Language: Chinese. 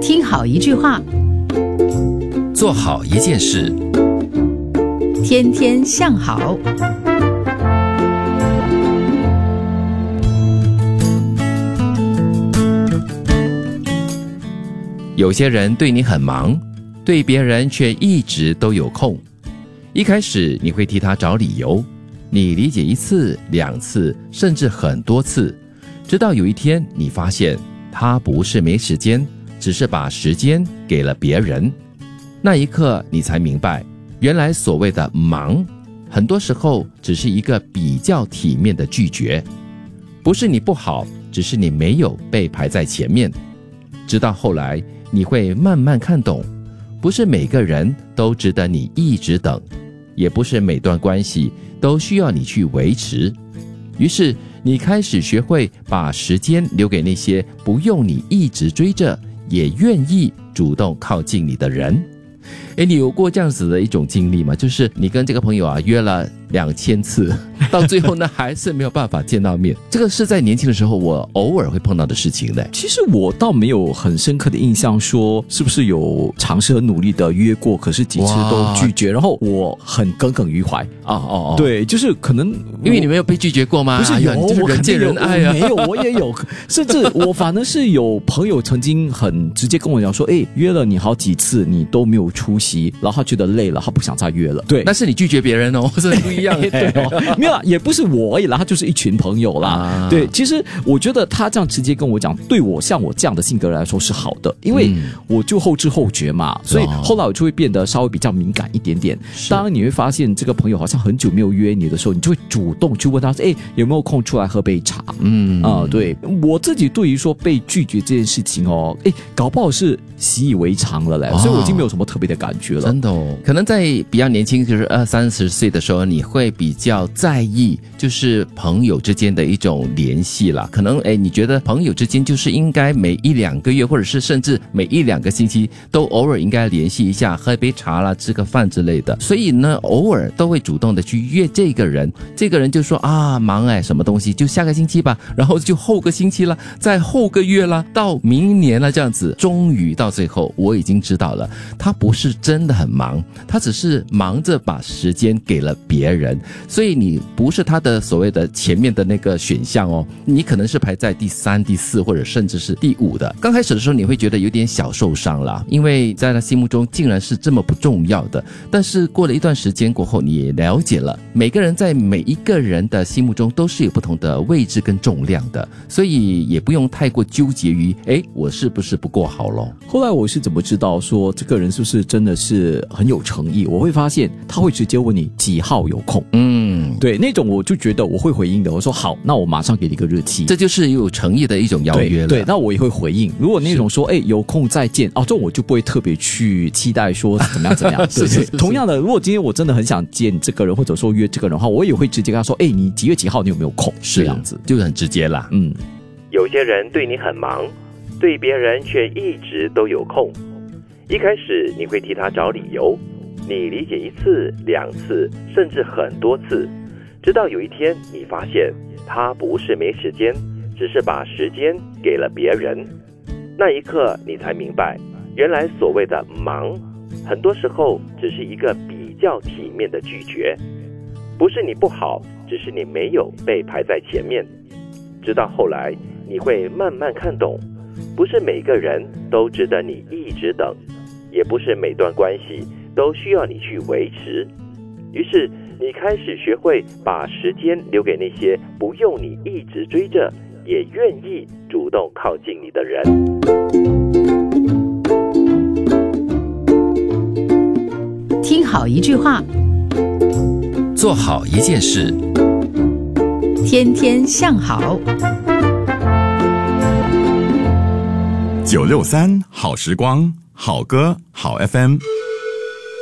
听好一句话， 做好一件事， 天天向好。 有些人对你很忙，对别人却一直都有空。一开始你会替他找理由，你理解一次、2次，甚至很多次，直到有一天你发现他不是没时间，只是把时间给了别人。那一刻你才明白，原来所谓的忙，很多时候只是一个比较体面的拒绝。不是你不好，只是你没有被排在前面。直到后来你会慢慢看懂，不是每个人都值得你一直等，也不是每段关系都需要你去维持。于是你开始学会把时间留给那些不用你一直追着，也愿意主动靠近你的人。你有过这样子的一种经历吗？就是你跟这个朋友约了2000次，到最后呢还是没有办法见到面。这个是在年轻的时候我偶尔会碰到的事情的。 其实我倒没有很深刻的印象说是不是有尝试很努力的约过，可是几次都拒绝，然后我很耿耿于怀。对，就是可能因为你没有被拒绝过吗？ 不是有， 就是人见人爱啊。 没有，我也有，甚至我反而是有朋友曾经很直接跟我讲说，约了你好几次你都没有出席，然后他觉得累了，他不想再约了。对， 那是你拒绝别人哦，是不一样。 对哦，没有啦，也不是我而已啦，他就是一群朋友啦。对，其实我觉得他这样直接跟我讲，对我像我这样的性格来说是好的，因为我就后知后觉嘛，所以后来我就会变得稍微比较敏感一点点。当然你会发现这个朋友好像很久没有约你的时候，你就会主动去问他说，有没有空出来喝杯茶？对，我自己对于说被拒绝这件事情搞不好是习以为常了嘞，所以我已经没有什么特别的感觉了。 真的哦，可能在比较年轻，就是20-30岁的时候，你会比较在意就是朋友之间的一种联系啦。可能你觉得朋友之间就是应该每1-2个月，或者是甚至每1-2个星期都偶尔应该联系一下，喝一杯茶啦，吃个饭之类的。所以呢，偶尔都会主动的去约这个人，这个人就说忙什么东西就下个星期吧，然后就后个星期了，再后个月了，到明年了，这样子。终于到最后我已经知道了，他不是真的很忙，他只是忙着把时间给了别人。所以你不是他的所谓的前面的那个选项哦，你可能是排在第3、第4或者甚至是第5的。刚开始的时候你会觉得有点小受伤啦，因为在他心目中竟然是这么不重要的。但是过了一段时间过后，你也了解了，每个人在每一个人的心目中都是有不同的位置跟重量的，所以也不用太过纠结于我是不是不够好咯。 后来我是怎么知道说这个人是不是真的是很有诚意？我会发现他会直接问你几号有空。对，那种我就觉得我会回应的。我说好，那我马上给你一个日期， 这就是有诚意的一种邀约了。 对，那我也会回应。如果那种说有空再见这种我就不会特别去期待说怎么样。对，同样的，如果今天我真的很想见这个人，或者说约这个人的话，我也会直接跟他说你几月几号你有没有空，是这样子， 就很直接啦。 有些人对你很忙，对别人却一直都有空。一开始你会替他找理由，你理解1次、2次，甚至很多次，直到有一天你发现他不是没时间，只是把时间给了别人。那一刻你才明白，原来所谓的忙，很多时候只是一个比较体面的拒绝。不是你不好，只是你没有被排在前面。直到后来你会慢慢看懂，不是每个人都值得你一直等，也不是每段关系都需要你去维持。于是你开始学会把时间留给那些不用你一直追着，也愿意主动靠近你的人。 听好一句话， 做好一件事， 天天向好。 963好时光，好歌好 FM。